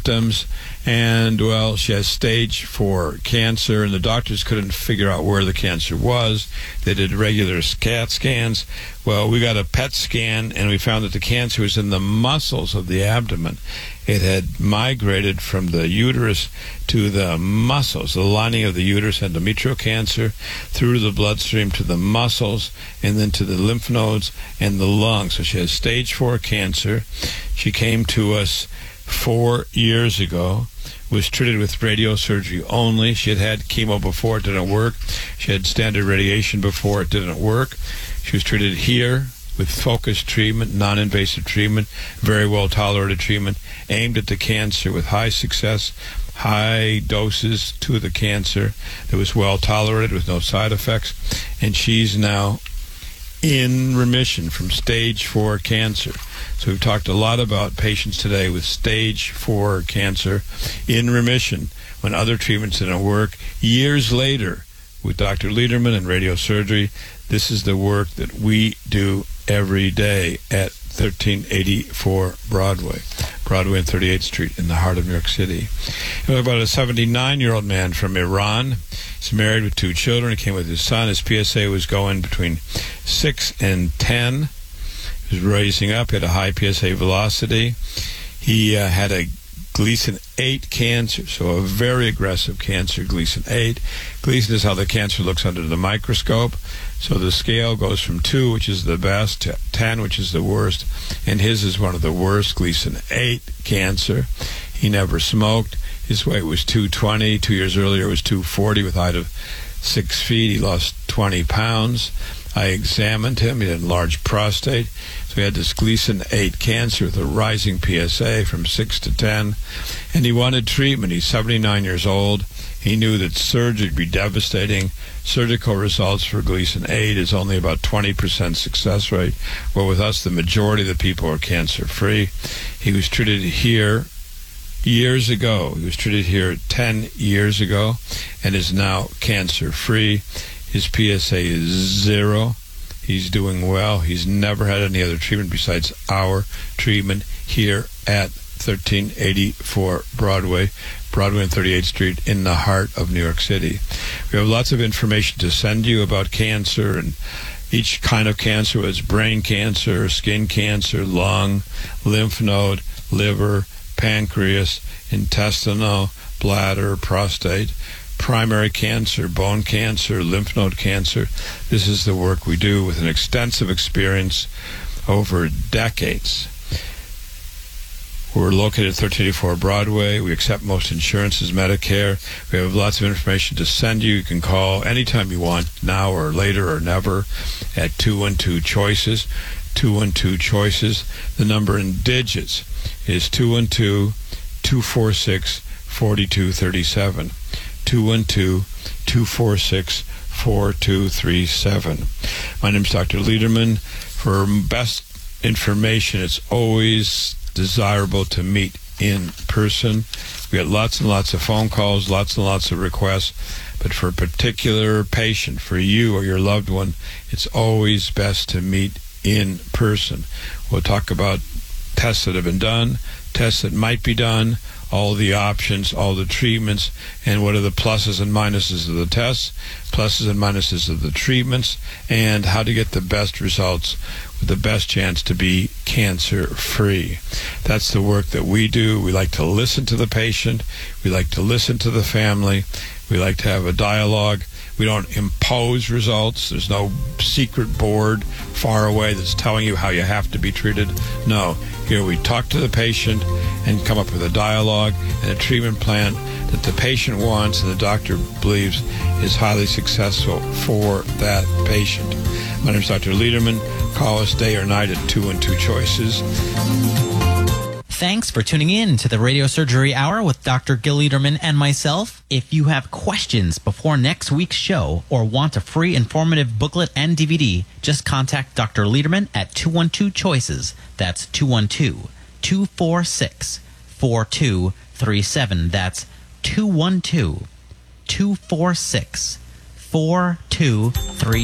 symptoms, and, well, she has stage 4 cancer, and the doctors couldn't figure out where the cancer was. They did regular CAT scans. Well, we got a PET scan, and we found that the cancer was in the muscles of the abdomen. It had migrated from the uterus to the muscles, the lining of the uterus, endometrial cancer, through the bloodstream to the muscles, and then to the lymph nodes and the lungs. So she has stage 4 cancer. She came to us 4 years ago, was treated with radiosurgery only. She had had chemo before, it didn't work. She had standard radiation before, it didn't work. She was treated here with focused treatment, non-invasive treatment, very well-tolerated treatment, aimed at the cancer with high success, high doses to the cancer that was well-tolerated with no side effects. And she's now in remission from stage 4 cancer. So we've talked a lot about patients today with stage 4 cancer in remission when other treatments didn't work. Years later, with Dr. Lederman and radiosurgery, this is the work that we do every day at 1384 Broadway and 38th Street in the heart of New York City. And about a 79-year-old man from Iran. He's married with 2 children. He came with his son. His PSA was going between 6 and 10. He was raising up. He had a high PSA velocity. He had a Gleason 8 cancer, so a very aggressive cancer, Gleason 8. Gleason is how the cancer looks under the microscope. So the scale goes from 2, which is the best, to 10, which is the worst. And his is one of the worst, Gleason 8 cancer. He never smoked. His weight was 220. 2 years earlier it was 240 with height of 6 feet. He lost 20 pounds. I examined him. He had a large prostate. So he had this Gleason 8 cancer with a rising PSA from 6 to 10. And he wanted treatment. He's 79 years old. He knew that surgery would be devastating. Surgical results for Gleason 8 is only about 20% success rate. Well, with us, the majority of the people are cancer-free. He was treated here years ago. He was treated here 10 years ago and is now cancer-free. His PSA is 0. He's doing well. He's never had any other treatment besides our treatment here at 1384 Broadway and 38th Street in the heart of New York City. We have lots of information to send you about cancer and each kind of cancer, whether it's brain cancer, skin cancer, lung, lymph node, liver, pancreas, intestinal, bladder, prostate, primary cancer, bone cancer, lymph node cancer. This is the work we do with an extensive experience over decades. We're located at 1384 Broadway. We accept most insurances, Medicare. We have lots of information to send you. You can call anytime you want, now or later or never, at 212-CHOICES. 212-CHOICES. The number in digits is 212-246-4237. 212-246-4237. My name is Dr. Lederman. For best information, it's always desirable to meet in person. We get lots and lots of phone calls, lots and lots of requests, but for a particular patient, for you or your loved one, it's always best to meet in person. We'll talk about tests that have been done, tests that might be done, all the options, all the treatments, and what are the pluses and minuses of the tests, pluses and minuses of the treatments, and how to get the best results with the best chance to be cancer-free. That's the work that we do. We like to listen to the patient. We like to listen to the family. We like to have a dialogue. We don't impose results. There's no secret board far away that's telling you how you have to be treated. No. Here we talk to the patient and come up with a dialogue and a treatment plan that the patient wants and the doctor believes is highly successful for that patient. My name is Dr. Lederman. Call us day or night at 212-CHOICES. Thanks for tuning in to the Radiosurgery Hour with Dr. Gil Lederman and myself. If you have questions before next week's show or want a free informative booklet and DVD, just contact Dr. Lederman at 212-CHOICES. That's 212-246-4237. That's 212-246-4237.